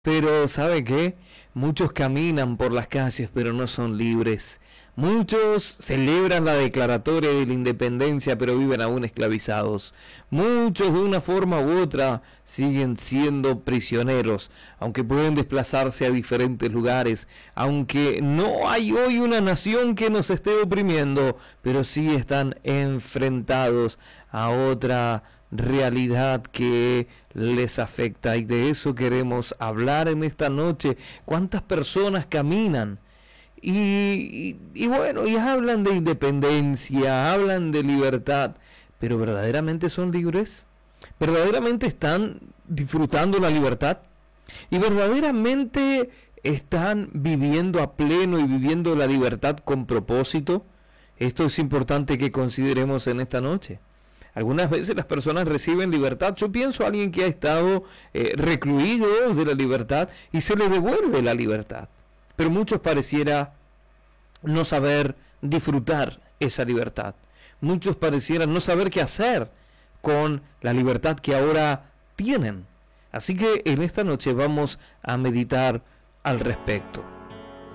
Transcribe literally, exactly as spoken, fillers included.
Pero ¿sabe qué? Muchos caminan por las calles, pero no son libres. Muchos celebran la declaratoria de la independencia, pero viven aún esclavizados. Muchos, de una forma u otra, siguen siendo prisioneros, aunque pueden desplazarse a diferentes lugares, aunque no hay hoy una nación que nos esté oprimiendo, pero sí están enfrentados a otra realidad que les afecta, y de eso queremos hablar en esta noche. ¿Cuántas personas caminan y, y, y bueno, y hablan de independencia, hablan de libertad, pero verdaderamente son libres? ¿Verdaderamente están disfrutando la libertad? ¿Y verdaderamente están viviendo a pleno y viviendo la libertad con propósito? Esto es importante que consideremos en esta noche. Algunas veces las personas reciben libertad. Yo pienso a alguien que ha estado eh, recluido de la libertad y se le devuelve la libertad. Pero muchos pareciera no saber disfrutar esa libertad. Muchos parecieran no saber qué hacer con la libertad que ahora tienen. Así que en esta noche vamos a meditar al respecto.